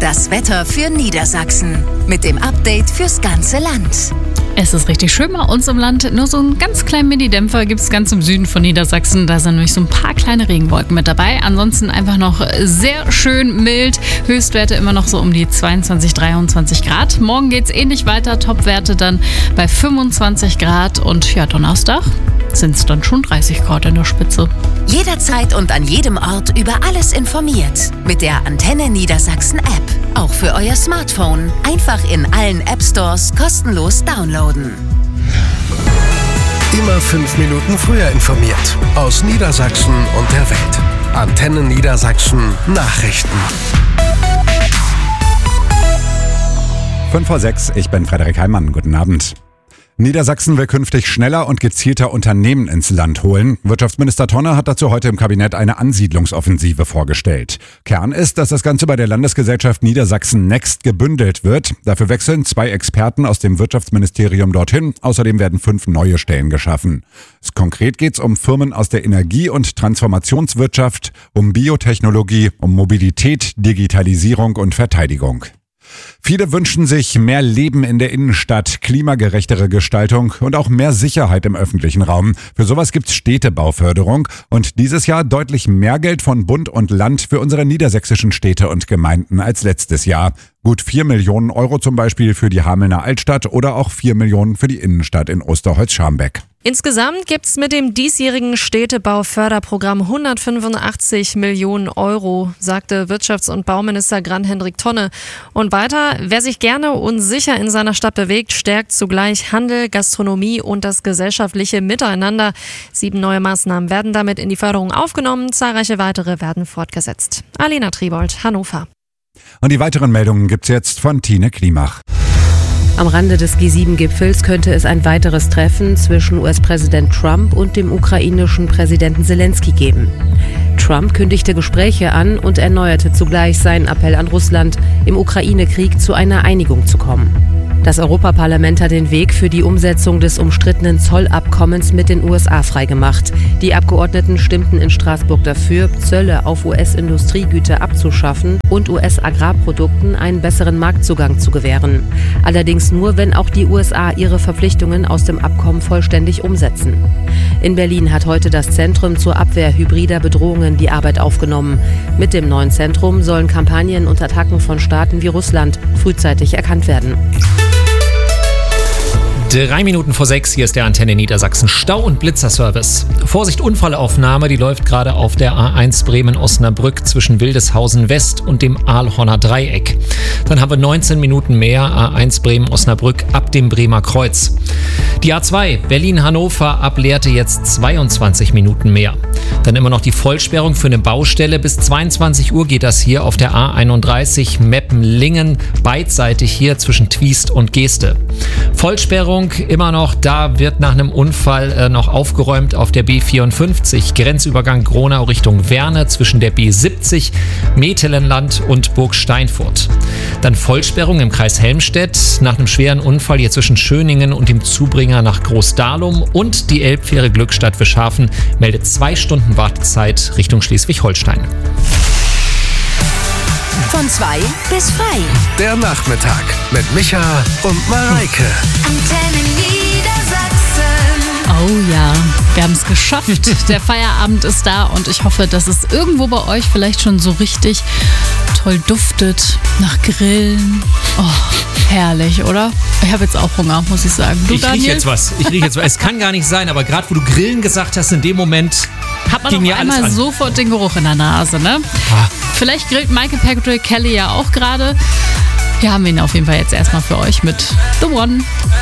Das Wetter für Niedersachsen mit dem Update fürs ganze Land. Es ist richtig schön bei uns im Land. Nur so einen ganz kleinen Mini-Dämpfer gibt es ganz im Süden von Niedersachsen. Da sind nämlich so ein paar kleine Regenwolken mit dabei. Ansonsten einfach noch sehr schön mild. Höchstwerte immer noch so um die 22, 23 Grad. Morgen geht es ähnlich weiter. Topwerte dann bei 25 Grad. Und ja, Donnerstag sind es dann schon 30 Grad in der Spitze. Jederzeit und an jedem Ort über alles informiert. Mit der Antenne Niedersachsen App. Auch für euer Smartphone. Einfach in allen App Stores kostenlos downloaden. Immer 5 Minuten früher informiert. Aus Niedersachsen und der Welt. Antenne Niedersachsen Nachrichten. 5:06, ich bin Frederik Heimann. Guten Abend. Niedersachsen will künftig schneller und gezielter Unternehmen ins Land holen. Wirtschaftsminister Tonne hat dazu heute im Kabinett eine Ansiedlungsoffensive vorgestellt. Kern ist, dass das Ganze bei der Landesgesellschaft Niedersachsen Next gebündelt wird. Dafür wechseln 2 Experten aus dem Wirtschaftsministerium dorthin. Außerdem werden 5 neue Stellen geschaffen. Konkret geht es um Firmen aus der Energie- und Transformationswirtschaft, um Biotechnologie, um Mobilität, Digitalisierung und Verteidigung. Viele wünschen sich mehr Leben in der Innenstadt, klimagerechtere Gestaltung und auch mehr Sicherheit im öffentlichen Raum. Für sowas gibt's Städtebauförderung und dieses Jahr deutlich mehr Geld von Bund und Land für unsere niedersächsischen Städte und Gemeinden als letztes Jahr. Gut 4 Millionen Euro zum Beispiel für die Hamelner Altstadt oder auch 4 Millionen für die Innenstadt in Osterholz-Scharmbeck. Insgesamt gibt es mit dem diesjährigen Städtebauförderprogramm 185 Millionen Euro, sagte Wirtschafts- und Bauminister Grant-Hendrik Tonne. Und weiter, wer sich gerne und sicher in seiner Stadt bewegt, stärkt zugleich Handel, Gastronomie und das gesellschaftliche Miteinander. 7 neue Maßnahmen werden damit in die Förderung aufgenommen, zahlreiche weitere werden fortgesetzt. Alena Tribold, Hannover. Und die weiteren Meldungen gibt's jetzt von Tine Klimach. Am Rande des G7-Gipfels könnte es ein weiteres Treffen zwischen US-Präsident Trump und dem ukrainischen Präsidenten Zelensky geben. Trump kündigte Gespräche an und erneuerte zugleich seinen Appell an Russland, im Ukraine-Krieg zu einer Einigung zu kommen. Das Europaparlament hat den Weg für die Umsetzung des umstrittenen Zollabkommens mit den USA freigemacht. Die Abgeordneten stimmten in Straßburg dafür, Zölle auf US-Industriegüter abzuschaffen und US-Agrarprodukten einen besseren Marktzugang zu gewähren. Allerdings nur, wenn auch die USA ihre Verpflichtungen aus dem Abkommen vollständig umsetzen. In Berlin hat heute das Zentrum zur Abwehr hybrider Bedrohungen die Arbeit aufgenommen. Mit dem neuen Zentrum sollen Kampagnen und Attacken von Staaten wie Russland frühzeitig erkannt werden. 3 Minuten vor 6, hier ist der Antenne Niedersachsen Stau- und Blitzerservice. Vorsicht, Unfallaufnahme, die läuft gerade auf der A1 Bremen-Osnabrück zwischen Wildeshausen West und dem Aalhorner Dreieck. Dann haben wir 19 Minuten mehr A1 Bremen-Osnabrück ab dem Bremer Kreuz. Die A2 Berlin-Hannover ab Lehrte jetzt 22 Minuten mehr. Dann immer noch die Vollsperrung für eine Baustelle. Bis 22 Uhr geht das hier auf der A31 Meppen-Lingen, beidseitig hier zwischen Twiest und Geeste. Vollsperrung immer noch, da wird nach einem Unfall noch aufgeräumt auf der B54, Grenzübergang Gronau Richtung Werne zwischen der B70, Metelenland und Burg Steinfurt. Dann Vollsperrung im Kreis Helmstedt nach einem schweren Unfall hier zwischen Schöningen und dem Zubringer nach Großdahlum und die Elbfähre Glückstadt-Wischhafen meldet 2 Stunden Wartezeit Richtung Schleswig-Holstein. Von 2 bis frei. Der Nachmittag mit Micha und Mareike. Antenne Niedersachsen. Oh ja, wir haben es geschafft. Der Feierabend ist da und ich hoffe, dass es irgendwo bei euch vielleicht schon so richtig toll duftet nach Grillen. Oh, herrlich, oder? Ich habe jetzt auch Hunger, muss ich sagen. Du, Ich rieche jetzt was. Es kann gar nicht sein, aber gerade wo du Grillen gesagt hast, in dem Moment hat man ging auf mir alles einmal an. sofort den Geruch in der Nase, ne? Vielleicht grillt Michael Patrick Kelly ja auch gerade. Wir haben ihn auf jeden Fall jetzt erstmal für euch mit The One.